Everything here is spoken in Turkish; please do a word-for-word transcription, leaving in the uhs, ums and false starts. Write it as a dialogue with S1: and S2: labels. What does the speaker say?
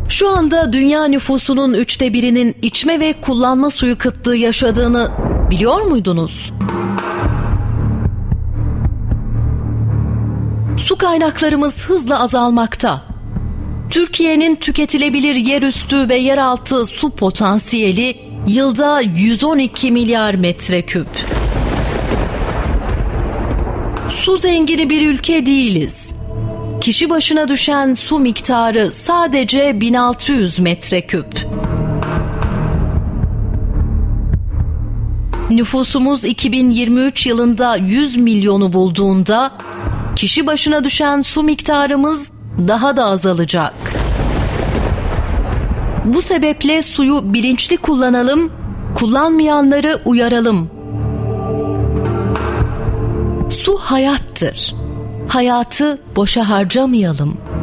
S1: Şu anda dünya nüfusunun üçte birinin içme ve kullanma suyu kıtlığı yaşadığını biliyor muydunuz? Su kaynaklarımız hızla azalmakta. Türkiye'nin tüketilebilir yerüstü ve yeraltı su potansiyeli yılda yüz on iki milyar metreküp. Su zengini bir ülke değiliz. Kişi başına düşen su miktarı sadece bin altı yüz metreküp. Nüfusumuz iki bin yirmi üç yılında yüz milyonu bulduğunda kişi başına düşen su miktarımız daha da azalacak. Bu sebeple suyu bilinçli kullanalım, kullanmayanları uyaralım. Su hayattır. Hayatı boşa harcamayalım.